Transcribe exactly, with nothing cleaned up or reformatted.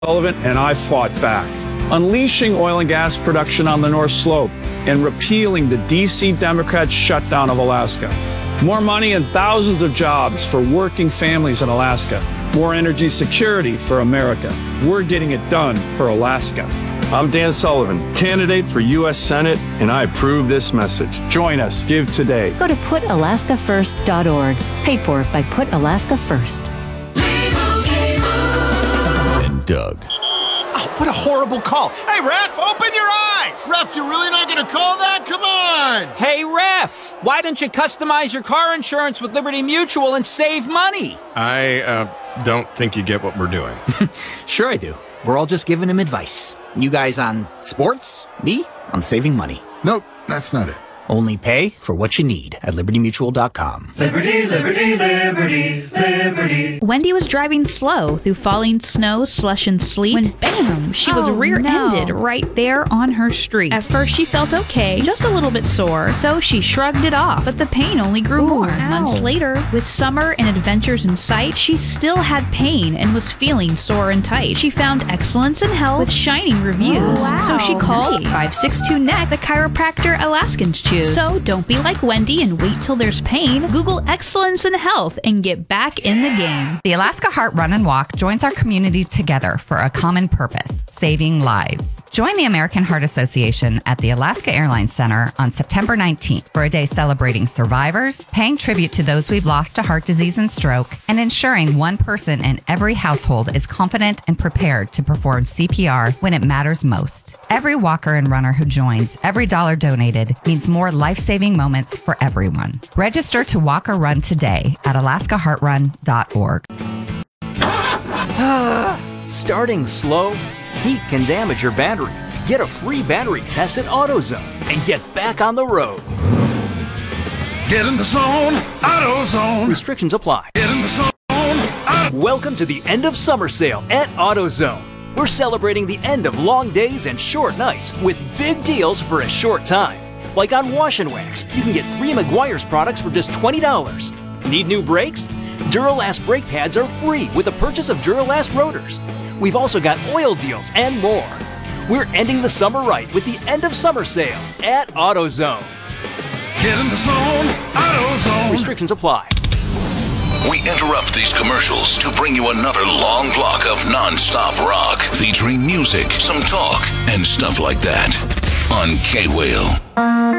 Sullivan and I fought back, unleashing oil and gas production on the North Slope and repealing the D C Democrats' shutdown of Alaska. More money and thousands of jobs for working families in Alaska. More energy security for America. We're getting it done for Alaska. I'm Dan Sullivan, candidate for U S Senate, and I approve this message. Join us. Give today. Go to put alaska first dot org. Paid for by Put Alaska First. And Doug. Oh, what a horrible call. Hey, Ref, open your eyes. Ref, you're really not going to call that? Come on. Hey, Ref, why don't you customize your car insurance with Liberty Mutual and save money? I uh, don't think you get what we're doing. Sure I do. We're all just giving him advice. You guys on sports, me on saving money. Nope, that's not it. Only pay for what you need at liberty mutual dot com. Liberty, liberty, liberty, liberty. Wendy was driving slow through falling snow, slush, and sleet when bam, she was Oh, rear-ended no. right there on her street. At first she felt okay, just a little bit sore, so she shrugged it off, but the pain only grew Ooh, more. ow. Months later, with summer and adventures in sight, she still had pain and was feeling sore and tight. She found excellence in health with shining reviews, Oh, so she wow. called Nice. five six two N E C, the chiropractor Alaskans choose. So don't be like Wendy and wait till there's pain. Google excellence in health and get back in the game. The Alaska Heart Run and Walk joins our community together for a common purpose, saving lives. Join the American Heart Association at the Alaska Airlines Center on September nineteenth for a day celebrating survivors, paying tribute to those we've lost to heart disease and stroke, and ensuring one person in every household is confident and prepared to perform C P R when it matters most. Every walker and runner who joins, every dollar donated, means more life-saving moments for everyone. Register to walk or run today at alaska heart run dot org. Starting slow? Heat can damage your battery. Get a free battery test at AutoZone and get back on the road. Get in the zone, AutoZone. Restrictions apply. Get in the zone, Auto- Welcome to the end of summer sale at AutoZone. We're celebrating the end of long days and short nights with big deals for a short time. Like on Wash and Wax, you can get three Meguiar's products for just twenty dollars. Need new brakes? Duralast brake pads are free with the purchase of Duralast rotors. We've also got oil deals and more. We're ending the summer right with the end of summer sale at AutoZone. Get in the zone, AutoZone. Restrictions apply. We interrupt these commercials to bring you another long block of non-stop rock featuring music, some talk, and stuff like that on K-Whale.